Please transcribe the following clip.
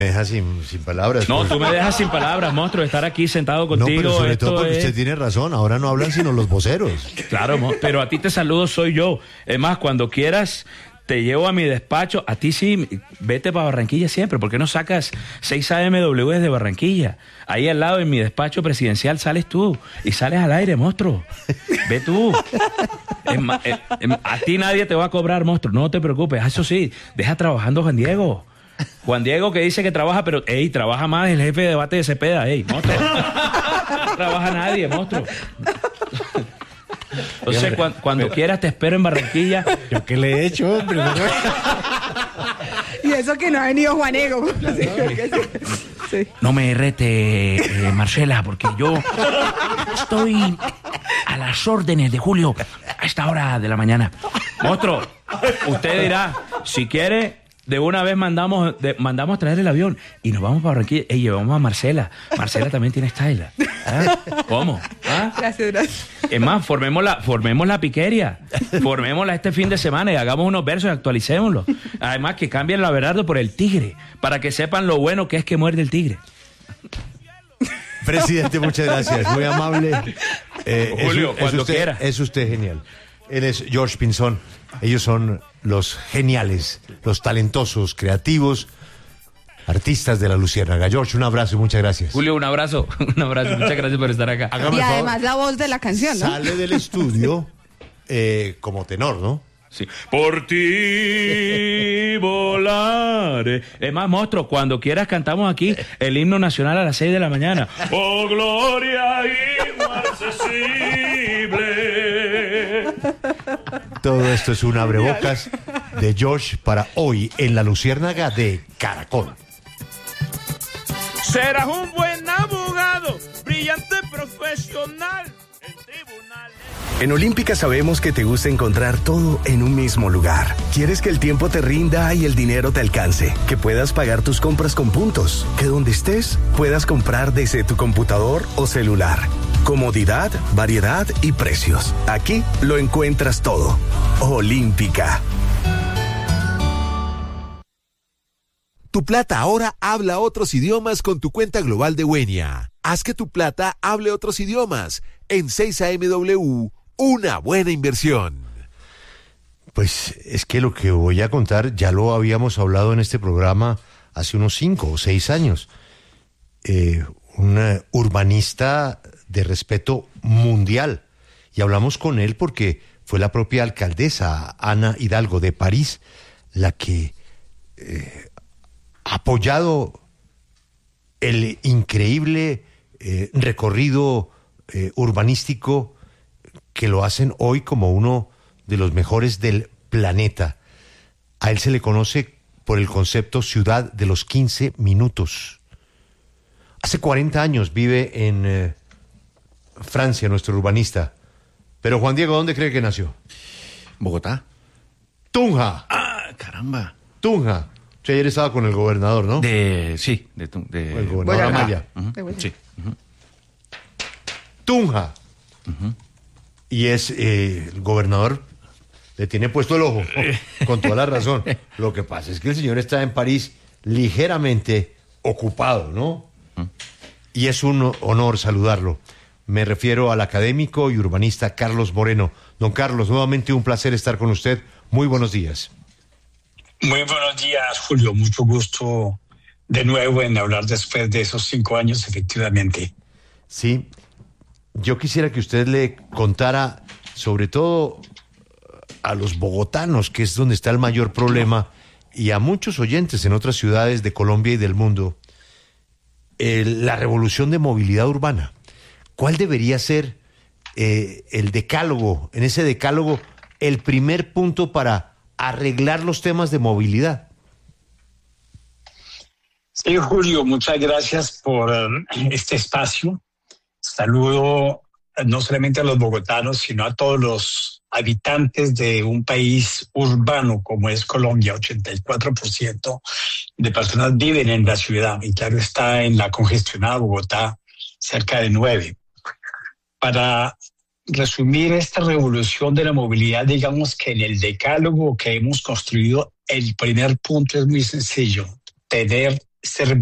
Me deja sin palabras. No, tú me dejas sin palabras, monstruo, estar aquí sentado contigo. No, pero sobre todo porque usted tiene razón, ahora no hablan sino los voceros. Claro, pero a ti te saludo soy yo. Es más, cuando quieras te llevo a mi despacho. A ti sí, vete para Barranquilla siempre. ¿Por qué no sacas 6 AMW desde Barranquilla? Ahí al lado en mi despacho presidencial sales tú y sales al aire, monstruo. Ve tú. A ti nadie te va a cobrar, monstruo, no te preocupes. Eso sí, deja trabajando Juan Diego. Juan Diego que dice que trabaja, pero trabaja más el jefe de debate de Cepeda, monstruo. No trabaja nadie, monstruo. Entonces, cuando quieras te espero en Barranquilla. ¿Yo qué le he hecho, hombre? Y eso que no ha venido Juan Diego. Sí. No me rete, Marcela, porque yo estoy a las órdenes de Julio a esta hora de la mañana. Monstruo, usted dirá, si quiere, de una vez mandamos traer el avión y nos vamos para Barranquilla y llevamos a Marcela. Marcela también tiene style. ¿Cómo? Gracias. Es más, formemos la piqueria. Formémosla este fin de semana y hagamos unos versos y actualicémoslos. Además, que cambien la Abelardo por el tigre, para que sepan lo bueno que es que muerde el tigre. Presidente, muchas gracias. Muy amable. Julio, cuando quiera. Es usted genial. Él es George Pinzón. Ellos son los geniales, los talentosos, creativos, artistas de la Luciérnaga. George, un abrazo y muchas gracias. Julio, un abrazo, muchas gracias por estar acá. Y además la voz de la canción, ¿no? Sale del estudio como tenor, ¿no? Sí. Por ti volaré. Es más, monstruo, cuando quieras cantamos aquí el himno nacional a las 6 de la mañana. Oh, gloria inaccesible. Todo esto es un abrebocas de George para hoy en la Luciérnaga de Caracol. Serás un buen abogado, brillante profesional en tribunales. En Olímpica sabemos que te gusta encontrar todo en un mismo lugar. Quieres que el tiempo te rinda y el dinero te alcance, que puedas pagar tus compras con puntos, que donde estés puedas comprar desde tu computador o celular. Comodidad, variedad y precios. Aquí lo encuentras todo. Olímpica. Tu plata ahora habla otros idiomas con tu cuenta global de Wenia. Haz que tu plata hable otros idiomas. En 6AMW, una buena inversión. Pues es que lo que voy a contar ya lo habíamos hablado en este programa hace unos 5 o 6 años. Un urbanista de respeto mundial. Y hablamos con él porque fue la propia alcaldesa Ana Hidalgo de París la que ha apoyado el increíble recorrido urbanístico que lo hacen hoy como uno de los mejores del planeta. A él se le conoce por el concepto ciudad de los 15 minutos. Hace 40 años vive en Francia, nuestro urbanista. Pero Juan Diego, ¿dónde cree que nació? Bogotá. Tunja. Ah, caramba. Tunja. Usted ayer estaba con el gobernador, ¿no? Sí, el gobernador Amaya. Sí. Tunja. Y es el gobernador le tiene puesto el ojo, con toda la razón. Lo que pasa es que el señor está en París ligeramente ocupado, ¿no? Y es un honor saludarlo. Me refiero al académico y urbanista Carlos Moreno. Don Carlos, nuevamente un placer estar con usted. Muy buenos días. Muy buenos días, Julio. Mucho gusto de nuevo en hablar después de esos 5 años, efectivamente. Sí, yo quisiera que usted le contara, sobre todo a los bogotanos, que es donde está el mayor problema, y a muchos oyentes en otras ciudades de Colombia y del mundo, la revolución de movilidad urbana. ¿Cuál debería ser el decálogo, en ese decálogo, el primer punto para arreglar los temas de movilidad? Sí, Julio, muchas gracias por este espacio. Saludo no solamente a los bogotanos, sino a todos los habitantes de un país urbano como es Colombia. 84% de personas viven en la ciudad y claro está en la congestionada Bogotá, cerca de 9%. Para resumir esta revolución de la movilidad, digamos que en el decálogo que hemos construido, el primer punto es muy sencillo: tener ser